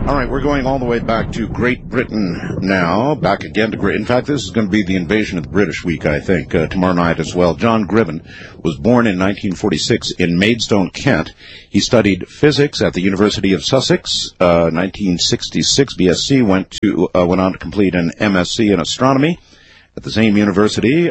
All right, we're going all the way back to Great Britain now, back again to Great. In fact, this is going to be the invasion of the British week, I think, tomorrow night as well. John Griven was born in 1946 in Maidstone, Kent. He studied physics at the University of Sussex, 1966 BSc, went on to complete an MSc in astronomy at the same university,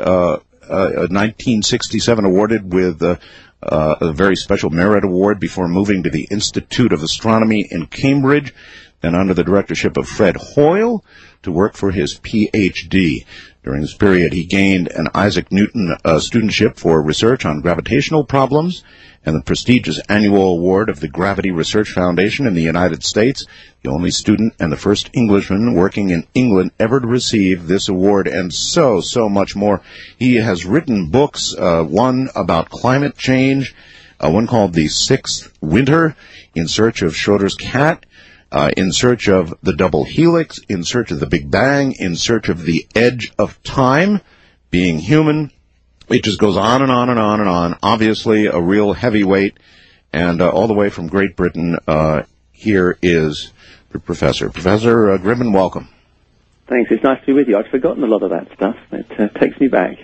1967 awarded with a very special merit award before moving to the Institute of Astronomy in Cambridge, then under the directorship of Fred Hoyle to work for his Ph.D. During this period, he gained an Isaac Newton studentship for research on gravitational problems and the prestigious annual award of the Gravity Research Foundation in the United States, the only student and the first Englishman working in England ever to receive this award, and so much more. He has written books, one about climate change, one called The Sixth Winter, In Search of Schrodinger's Cat, In Search of the Double Helix, In Search of the Big Bang, In Search of the Edge of Time, Being Human. It just goes on and on and on and on. Obviously, a real heavyweight, and all the way from Great Britain, here is the professor. Professor Griven, welcome. Thanks. It's nice to be with you. I'd forgotten a lot of that stuff. It takes me back.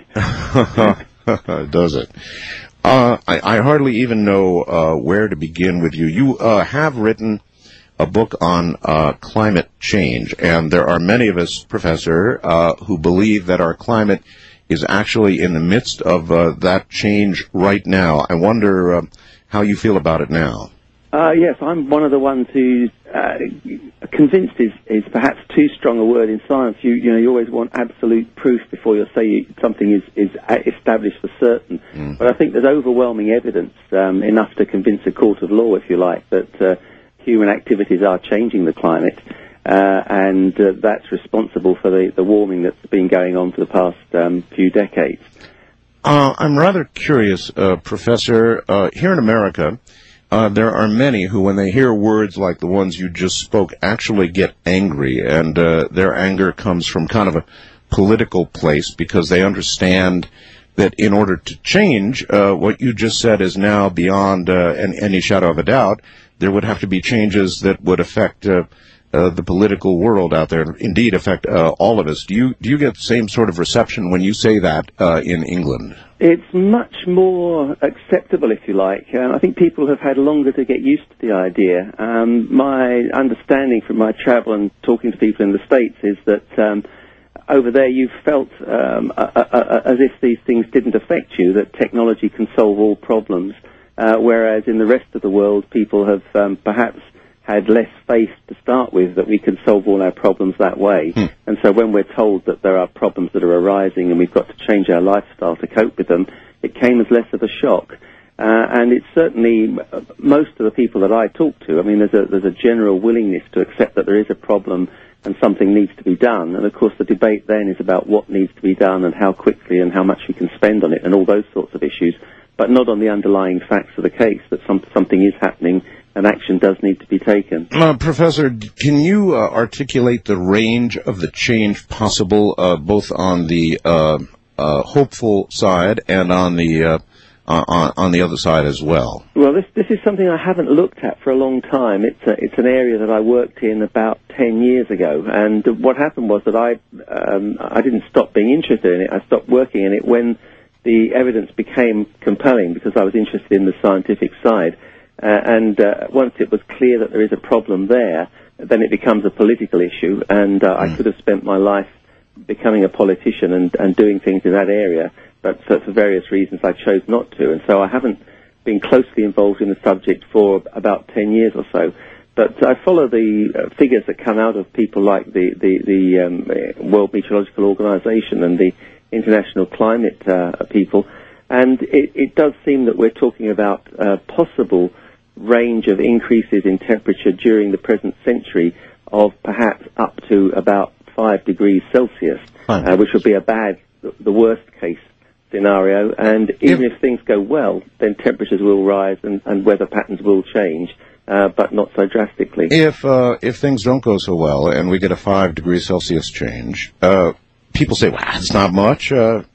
Does it? I hardly even know where to begin with you. You have written a book on climate change, and there are many of us, Professor, who believe that our climate is actually in the midst of that change right now. I wonder how you feel about it now. Yes, I'm one of the ones who convinced is perhaps too strong a word in science. You always want absolute proof before you say something is established for certain. But I think there's overwhelming evidence, enough to convince a court of law, if you like, that human activities are changing the climate. And that's responsible for the warming that's been going on for the past few decades. I'm rather curious, Professor. Here in America, there are many who, when they hear words like the ones you just spoke, actually get angry, and their anger comes from kind of a political place because they understand that in order to change, what you just said is now beyond any shadow of a doubt. There would have to be changes that would affect the political world out there, indeed affect all of us. Do you get the same sort of reception when you say that in England? It's much more acceptable, if you like. I think people have had longer to get used to the idea. My understanding from my travel and talking to people in the States is that over there you've felt as if these things didn't affect you, that technology can solve all problems, whereas in the rest of the world people have perhaps had less faith to start with that we can solve all our problems that way. And so when we're told that there are problems that are arising and we've got to change our lifestyle to cope with them, it came as less of a shock. And it's certainly most of the people that I talk to, I mean, there's a general willingness to accept that there is a problem and something needs to be done. And of course the debate then is about what needs to be done and how quickly and how much we can spend on it and all those sorts of issues, but not on the underlying facts of the case, that something is happening and action does need to be taken. Professor, can you articulate the range of the change possible, both on the hopeful side and on the other side as well? Well, this is something I haven't looked at for a long time. It's an area that I worked in about 10 years ago, and what happened was that I didn't stop being interested in it. I stopped working in it when the evidence became compelling because I was interested in the scientific side. And once it was clear that there is a problem there, then it becomes a political issue, and I could have spent my life becoming a politician and doing things in that area, but for various reasons I chose not to, and so I haven't been closely involved in the subject for about 10 years or so. But I follow the figures that come out of people like the World Meteorological Organization and the International Climate people, and it does seem that we're talking about possible range of increases in temperature during the present century of perhaps up to about 5 degrees Celsius, which would be the worst case scenario. And even if things go well, then temperatures will rise and weather patterns will change, but not so drastically. If things don't go so well and we get a 5 degree Celsius change, people say, well, it's not much.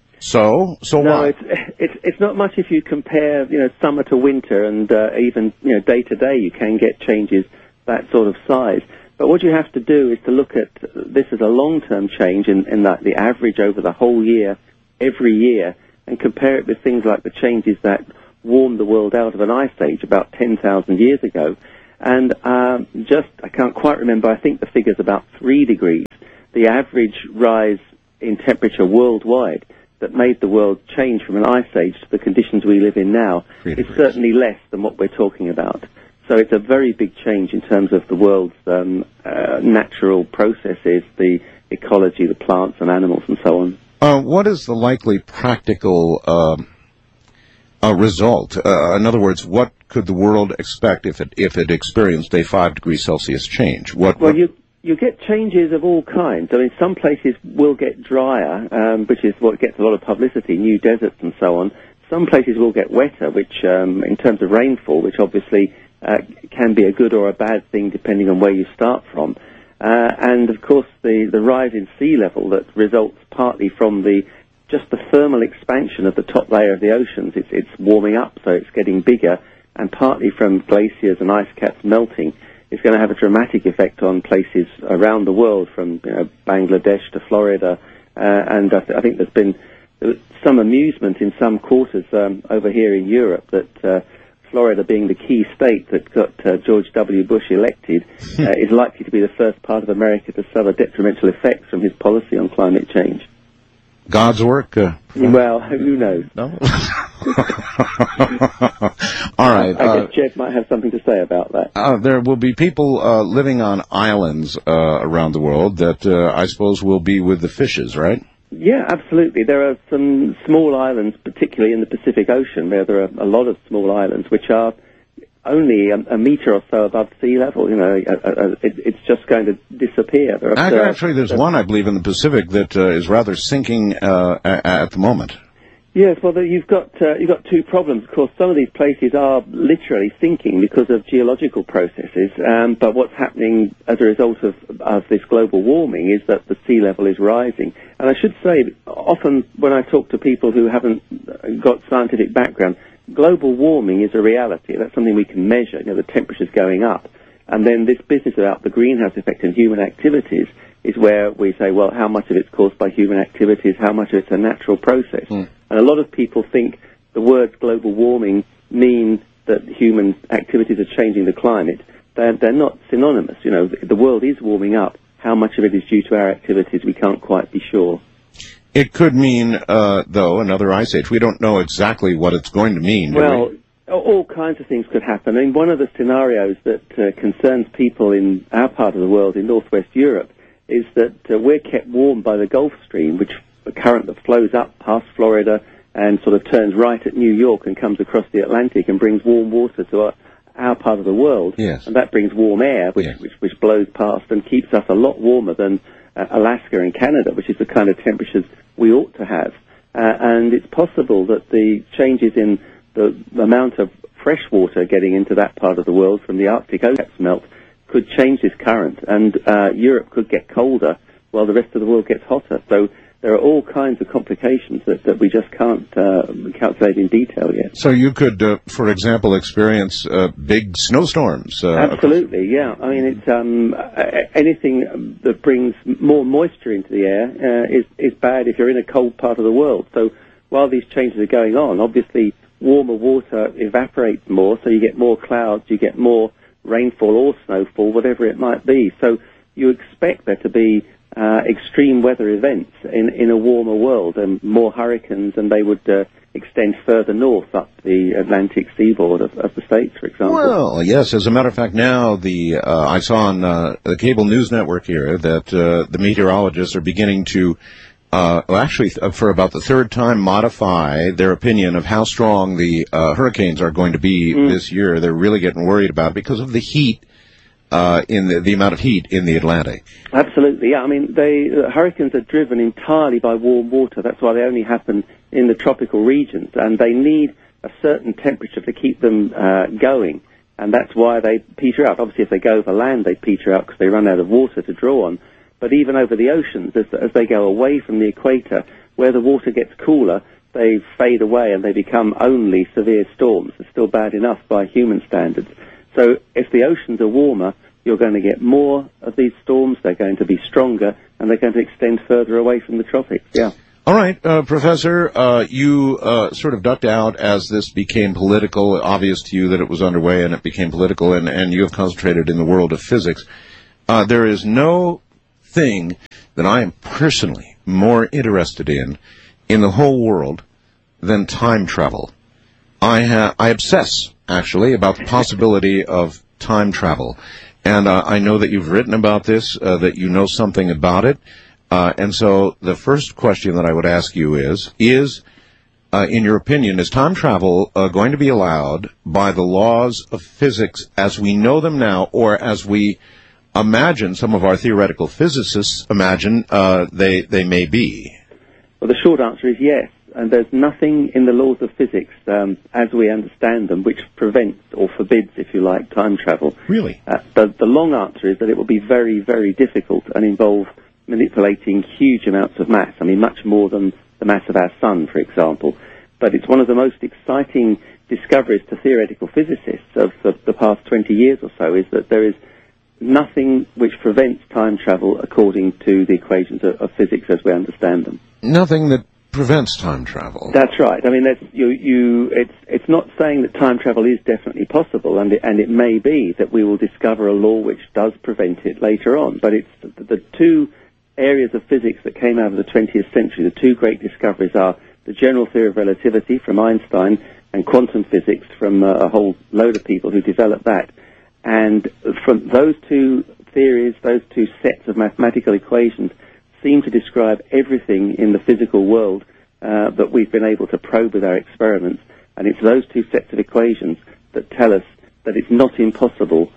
So no, what? It's not much if you compare, summer to winter, and even, day to day you can get changes that sort of size. But what you have to do is to look at this as a long-term change in that the average over the whole year, every year, and compare it with things like the changes that warmed the world out of an ice age about 10,000 years ago. And I can't quite remember, I think the figure's about 3 degrees, the average rise in temperature worldwide that made the world change from an ice age to the conditions we live in now is certainly less than what we're talking about. So it's a very big change in terms of the world's natural processes, the ecology, the plants and animals and so on. What is the likely practical result? In other words, what could the world expect if it experienced a 5 degrees Celsius change? You get changes of all kinds. I mean, some places will get drier, which is what gets a lot of publicity, new deserts and so on. Some places will get wetter, which, in terms of rainfall, which obviously can be a good or a bad thing depending on where you start from. And, of course, the rise in sea level that results partly from just the thermal expansion of the top layer of the oceans. It's warming up, so it's getting bigger, and partly from glaciers and ice caps melting. It's going to have a dramatic effect on places around the world, from Bangladesh to Florida, and I think there's been some amusement in some quarters over here in Europe that Florida, being the key state that got George W. Bush elected, is likely to be the first part of America to suffer detrimental effects from his policy on climate change. God's work? Well, who knows? No? All right. I guess Jed might have something to say about that. There will be people living on islands around the world that I suppose will be with the fishes, right? Yeah, absolutely. There are some small islands, particularly in the Pacific Ocean, where there are a lot of small islands which are only a meter or so above sea level. It's just going to disappear. Actually, there's one, I believe, in the Pacific that is rather sinking at the moment. Yes, well, you've got 2 problems. Of course, some of these places are literally sinking because of geological processes, but what's happening as a result of this global warming is that the sea level is rising. And I should say, often when I talk to people who haven't got scientific background, global warming is a reality. That's something we can measure. The temperature's going up. And then this business about the greenhouse effect and human activities is where we say, well, how much of it's caused by human activities, how much of it's a natural process. And a lot of people think the words global warming mean that human activities are changing the climate. They're not synonymous. The world is warming up. How much of it is due to our activities, we can't quite be sure. It could mean, though, another ice age. We don't know exactly what it's going to mean. Well, all kinds of things could happen. I mean, one of the scenarios that concerns people in our part of the world, in northwest Europe, is that we're kept warm by the Gulf Stream, which a current that flows up past Florida and sort of turns right at New York and comes across the Atlantic and brings warm water to our part of the world. Yes. And that brings warm air, which blows past and keeps us a lot warmer than Alaska and Canada, which is the kind of temperatures we ought to have. And it's possible that the changes in the amount of fresh water getting into that part of the world from the Arctic ocean caps melt could change this current, and Europe could get colder while the rest of the world gets hotter. So there are all kinds of complications that we just can't calculate in detail yet. So you could, for example, experience big snowstorms. Absolutely, yeah. I mean, it's anything that brings more moisture into the air is bad if you're in a cold part of the world. So while these changes are going on, obviously warmer water evaporates more, so you get more clouds, you get more rainfall or snowfall, whatever it might be. So you expect there to be extreme weather events in a warmer world, and more hurricanes, and they would extend further north up the Atlantic seaboard of the States, for example. Well, yes. As a matter of fact, now I saw on the cable news network here that the meteorologists are beginning to actually, for about the 3rd time, modify their opinion of how strong the hurricanes are going to be this year. They're really getting worried about it because of the heat, in the amount of heat in the Atlantic. Absolutely, yeah. I mean, hurricanes are driven entirely by warm water. That's why they only happen in the tropical regions, and they need a certain temperature to keep them going, and that's why they peter out. Obviously, if they go over land, they peter out because they run out of water to draw on. But even over the oceans, as they go away from the equator, where the water gets cooler, they fade away and they become only severe storms. They're still bad enough by human standards. So if the oceans are warmer, you're going to get more of these storms, they're going to be stronger, and they're going to extend further away from the tropics. Yeah. All right, Professor, you sort of ducked out as this became political, obvious to you that it was underway and it became political, and you have concentrated in the world of physics. There is no thing that I am personally more interested in the whole world than time travel. I obsess, actually, about the possibility of time travel. And I know that you've written about this, that you know something about it. And so the first question that I would ask you is, in your opinion, is time travel going to be allowed by the laws of physics as we know them now, or as we imagine some of our theoretical physicists imagine they may be? Well, the short answer is yes. And there's nothing in the laws of physics, as we understand them, which prevents or forbids, if you like, time travel. Really? The long answer is that it will be very, very difficult and involve manipulating huge amounts of mass. I mean, much more than the mass of our sun, for example. But it's one of the most exciting discoveries to theoretical physicists of the past 20 years or so, is that there is nothing which prevents time travel according to the equations of physics as we understand them. Nothing that prevents time travel. That's right. I mean, it's not saying that time travel is definitely possible, and it may be that we will discover a law which does prevent it later on. But it's the two areas of physics that came out of the 20th century. The two great discoveries are the general theory of relativity from Einstein and quantum physics from a whole load of people who developed that. And from those two theories, those two sets of mathematical equations seem to describe everything in the physical world that we've been able to probe with our experiments. And it's those two sets of equations that tell us that it's not impossible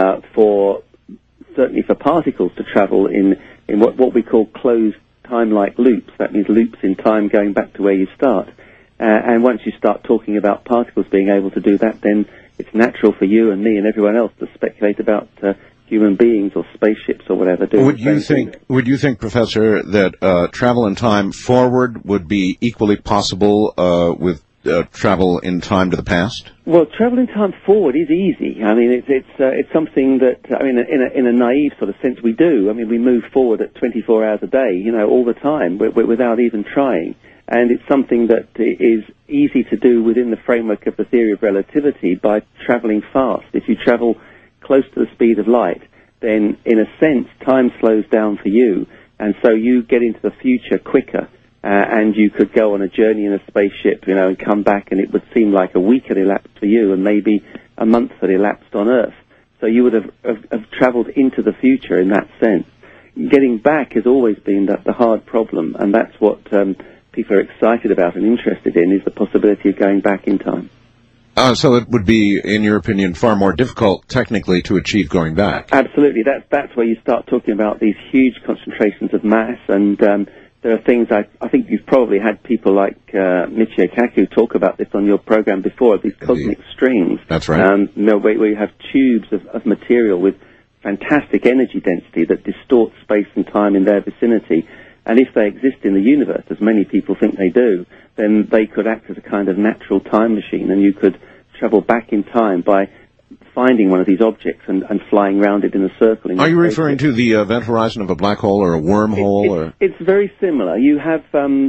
certainly for particles to travel in what we call closed time-like loops. That means loops in time going back to where you start. And once you start talking about particles being able to do that, then it's natural for you and me and everyone else to speculate about human beings or spaceships or whatever doing Would you think, Professor, that travel in time forward would be equally possible with travel in time to the past? Well, travel in time forward is easy. I mean, it's something that, I mean, in a naive sort of sense, we do. I mean, we move forward at 24 hours a day, all the time, without even trying. And it's something that is easy to do within the framework of the theory of relativity by traveling fast. If you travel close to the speed of light, then in a sense time slows down for you, and so you get into the future quicker, and you could go on a journey in a spaceship, and come back, and it would seem like a week had elapsed for you and maybe a month had elapsed on Earth. So you would have travelled into the future in that sense. Getting back has always been the hard problem, and that's what people are excited about and interested in, is the possibility of going back in time. So it would be, in your opinion, far more difficult technically to achieve going back. Absolutely. That's where you start talking about these huge concentrations of mass, and there are things I think you've probably had people like Michio Kaku talk about this on your program before, these cosmic strings. That's right. Where you have tubes of material with fantastic energy density that distort space and time in their vicinity. And if they exist in the universe, as many people think they do, then they could act as a kind of natural time machine, and you could travel back in time by finding one of these objects and flying around it in a circle. Are you referring to the event horizon of a black hole or a wormhole? It's very similar. You have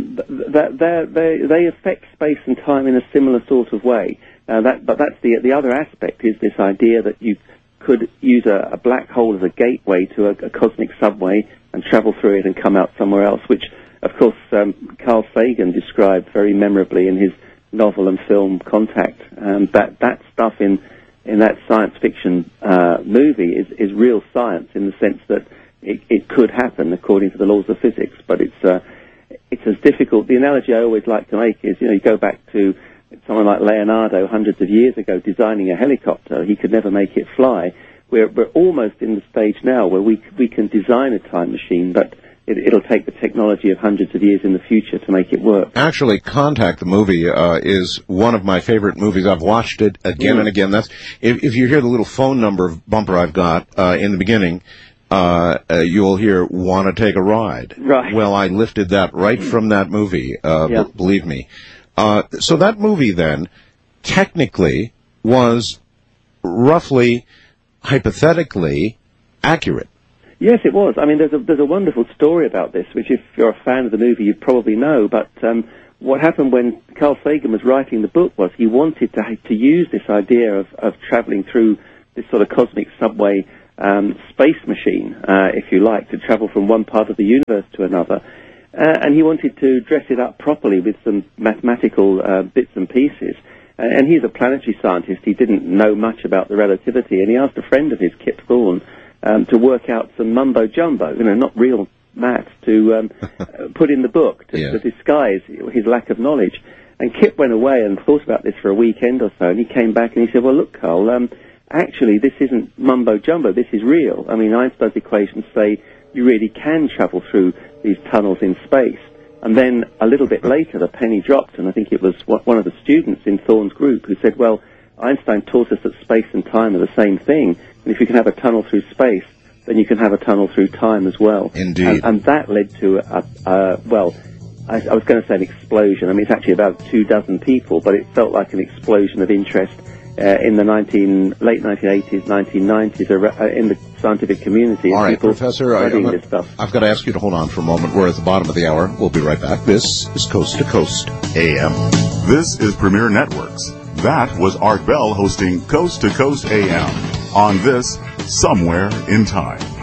they affect space and time in a similar sort of way. But that's the other aspect, is this idea that you could use a black hole as a gateway to a cosmic subway and travel through it and come out somewhere else, which, of course, Carl Sagan described very memorably in his novel and film Contact. That stuff in that science fiction movie is real science, in the sense that it could happen according to the laws of physics, but it's as difficult. The analogy I always like to make is, you go back to someone like Leonardo hundreds of years ago designing a helicopter. He could never make it fly. We're almost in the stage now where we can design a time machine, but it'll take the technology of hundreds of years in the future to make it work. Actually, Contact, the movie, is one of my favorite movies. I've watched it again and again. That's if you hear the little phone number bumper I've got in the beginning, you'll hear, "Want to take a ride?" Right. Well, I lifted that right from that movie, believe me. So that movie, then, technically was roughly, hypothetically, accurate. Yes, it was. I mean, there's a wonderful story about this, which if you're a fan of the movie, you probably know. But what happened when Carl Sagan was writing the book was he wanted to use this idea of traveling through this sort of cosmic subway space machine, if you like, to travel from one part of the universe to another. And he wanted to dress it up properly with some mathematical bits and pieces. And he's a planetary scientist. He didn't know much about the relativity, and he asked a friend of his, Kip Thorne, to work out some mumbo-jumbo, not real maths, to put in the book to disguise his lack of knowledge. And Kip went away and thought about this for a weekend or so, and he came back and he said, well, look, Carl, actually, this isn't mumbo-jumbo, this is real. I mean, Einstein's equations say you really can travel through these tunnels in space. And then a little bit later, the penny dropped, and I think it was one of the students in Thorne's group who said, well, Einstein taught us that space and time are the same thing, and if you can have a tunnel through space, then you can have a tunnel through time as well. Indeed. And that led to I was going to say an explosion. I mean, it's actually about 24 people, but it felt like an explosion of interest in the late 1980s, 1990s in the scientific community. All right, Professor, this stuff. I've got to ask you to hold on for a moment. We're at the bottom of the hour. We'll be right back. This is Coast to Coast AM. This is Premier Networks. That was Art Bell hosting Coast to Coast AM on this Somewhere in Time.